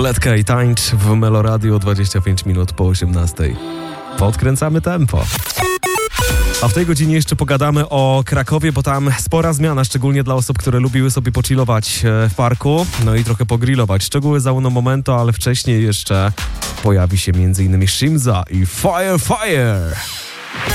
Wletka i tańcz w Meloradio 25 minut po 18. Podkręcamy tempo. A w tej godzinie jeszcze pogadamy o Krakowie, bo tam spora zmiana, szczególnie dla osób, które lubiły sobie pochillować w parku, no i trochę pogrillować. Szczegóły za uno momento, ale wcześniej jeszcze pojawi się m.in. Shimza i Fire Fire.